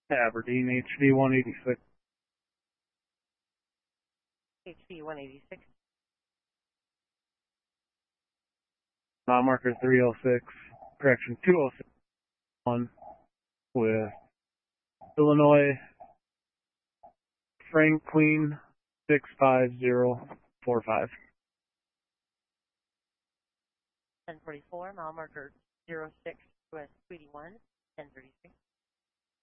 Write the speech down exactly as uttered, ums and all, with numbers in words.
Aberdeen, H V one eighty-six. H V one eighty-six. Mile marker three oh six, correction, two oh six, one with Illinois, Frank Queen, six five zero four five. ten forty-four, mile marker zero six, U S Tweety one, ten thirty-six.